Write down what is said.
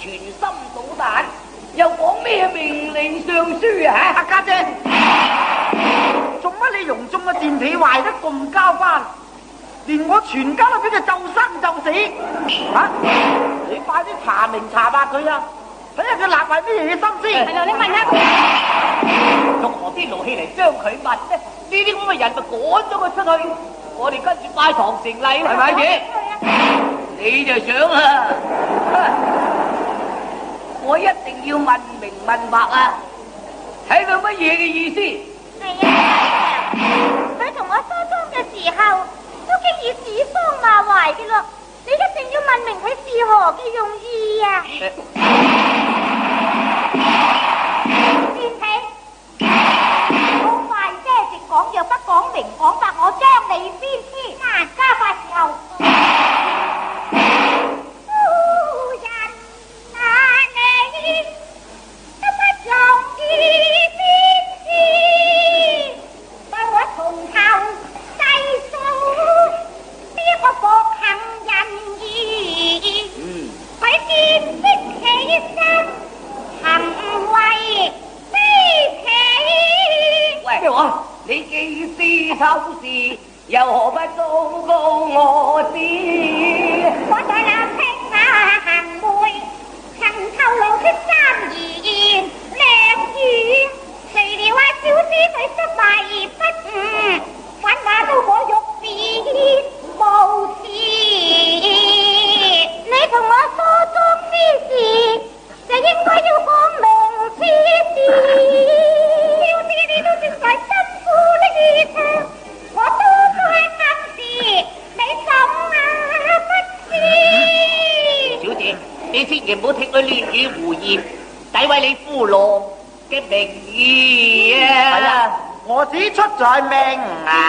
全心搗蛋，又講咩命令上書啊？ 阿家姐，做乜你容中嘅賤婢壞得咁交關，連我全家都俾佢就生就死啊！你快啲查明查白佢啊！睇下佢立係咩嘢心思。 係啦，你問下佢。 仲何必勞氣嚟將佢問呢？呢啲咁嘅人咪趕咗佢出去，我哋跟住拜堂成禮啦，係咪嘢？你就想啊？我一定要問明問白啊！睇佢乜嘢嘅意思？ 係啊，佢同我疏通嘅時候都經已指桑罵槐嘅咯，你一定要問明佢是何嘅用意啊！賤婢，好快些直講，若不講明講白，我將你鞭屍。家法時候。 你既是透視，又何不報告我知？ 我在那聽那行會，曾透露出三言兩語，除了話小子佢失敗而不悟，反話到我欲別無事。你同我疏通之事，就應該要講明此事。小子你都正在辛苦的意唱，我多開心事，你怎不知？ 小姐，你千祈唔好聽佢亂語胡言，詆毀你夫郎嘅名譽啊！ 係啊，我只出在命啊！